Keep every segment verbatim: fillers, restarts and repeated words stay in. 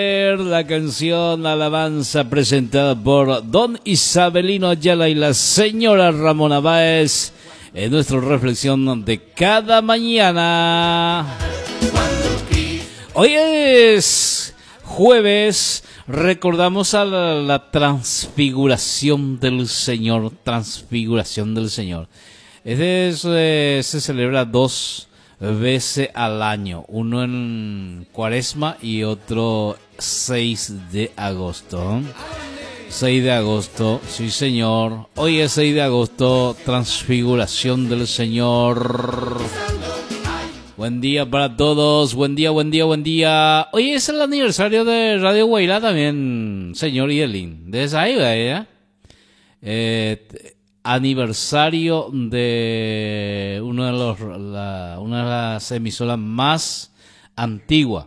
La canción Alabanza presentada por Don Isabelino Ayala y la señora Ramona Báez en nuestra reflexión de cada mañana. Hoy es jueves, recordamos a la, la transfiguración del Señor, transfiguración del Señor. Este es, eh, se celebra dos veces al año, uno en Cuaresma y otro seis de agosto. seis de agosto, sí señor. Hoy es seis de agosto, transfiguración del Señor. Buen día para todos, buen día, buen día, buen día. Hoy es el aniversario de Radio Guairá también, señor Yelin. Desde ahí, ¿verdad? Eh, aniversario de uno de los, la, una de las emisoras más antiguas.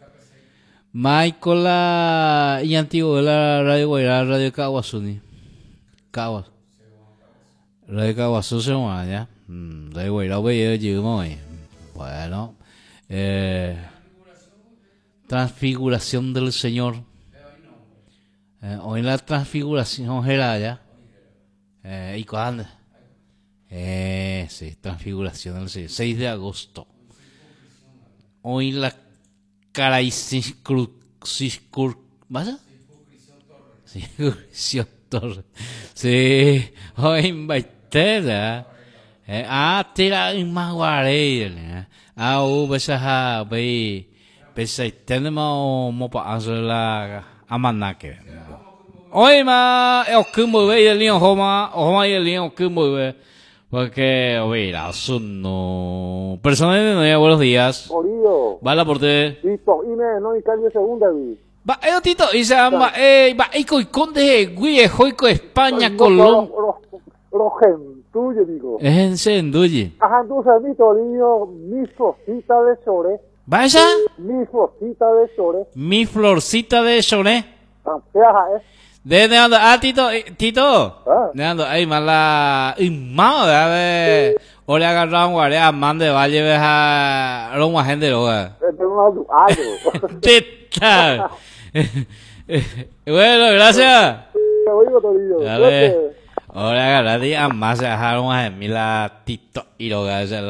Michael y antiguo de la Radio Guairá, Radio Caguazuni. Caguas. Radio Caguazú se llama ya. Radio Guairá, muy. Bueno, eh, transfiguración del Señor. Eh, hoy la transfiguración era ya. Eh, ¿Y cuándo? Eh, sí, transfiguración del Señor. seis de agosto. Hoy la Caraicicur... ¿Vas? Circuncisión Torre. Sí, hoy invitera. Eh, ah, tira en Maguarey. Ah, u besa ha bay. Besa tenemos mo pa la amanake. Hoy ma el kumbo ve el niño homa, homa el niño kumbo ve. Porque, oye, la no. Personalmente no, buenos días. Morillo. Vale, por te. Listo, y me no y cambio segunda, vi. Va, eh, Tito, y se llama, eh, va, y con conde, güey, joico España, Colombia. Rogentu, yo digo. Es en Senduyi. Ajá, tú sabes, mi torillo, mi florcita de chore. ¿Vaya? Mi florcita de chore. Mi florcita de chore. Ajá, eh. De dónde ah, Tito, Tito. Ah. De dónde ay, mala, y más, de, ahora agarramos, guardia, mande, vaya, a, a una gente, loca. Tita. Bueno, gracias. Te oigo, torillo. Dale. Ahora agarrar, más, a dejar una gente, la Tito, y lo que